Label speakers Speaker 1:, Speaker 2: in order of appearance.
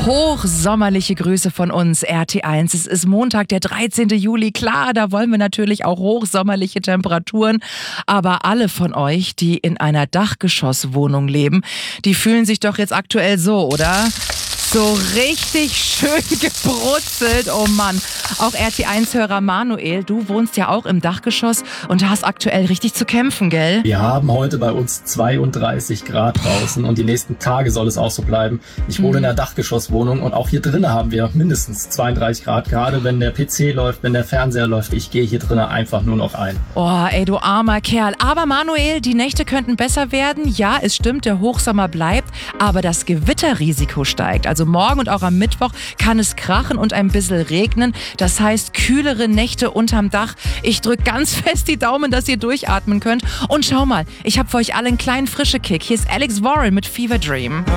Speaker 1: Hochsommerliche Grüße von uns, RT1. Es ist Montag, der 13. Juli. Klar, da wollen wir natürlich auch hochsommerliche Temperaturen. Aber alle von euch, die in einer Dachgeschosswohnung leben, die fühlen sich doch jetzt aktuell so, oder? So richtig schön gebrutzelt, oh Mann. Auch RT1-Hörer Manuel, du wohnst ja auch im Dachgeschoss und hast aktuell richtig zu kämpfen, gell?
Speaker 2: Wir haben heute bei uns 32 Grad draußen und die nächsten Tage soll es auch so bleiben. Ich wohne in einer Dachgeschosswohnung und auch hier drinnen haben wir mindestens 32 Grad. Gerade wenn der PC läuft, wenn der Fernseher läuft, ich gehe hier drinnen einfach nur noch ein.
Speaker 1: Oh, ey, du armer Kerl. Aber Manuel, die Nächte könnten besser werden. Ja, es stimmt, der Hochsommer bleibt, aber das Gewitterrisiko steigt. Also morgen und auch am Mittwoch kann es krachen und ein bisschen regnen. Das heißt, kühlere Nächte unterm Dach. Ich drücke ganz fest die Daumen, dass ihr durchatmen könnt. Und schau mal, ich habe für euch alle einen kleinen Frische-Kick. Hier ist Alex Warren mit Fever Dream.